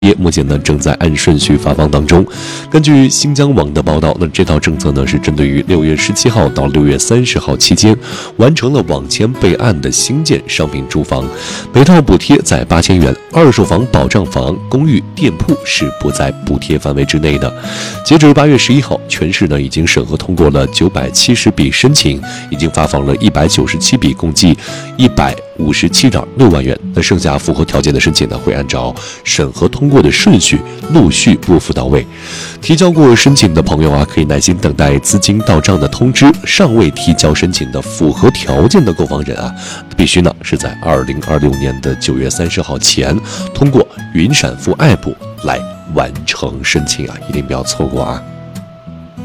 目前呢正在按顺序发放当中。根据新疆网的报道，那这套政策呢是针对于6月17号到6月30号期间完成了网签备案的新建商品住房，每套补贴在8000元，二手房、保障房、公寓、店铺是不在补贴范围之内的。截止8月11号，全市呢已经审核通过了970笔申请，已经发放了197笔，共计157.6万元。那剩下符合条件的申请呢，会按照审核通过的顺序陆续拨付到位。提交过申请的朋友啊，可以耐心等待资金到账的通知。尚未提交申请的符合条件的购房人啊，必须呢是在2026年的9月30号前通过云闪付 App 来完成申请啊，一定不要错过啊。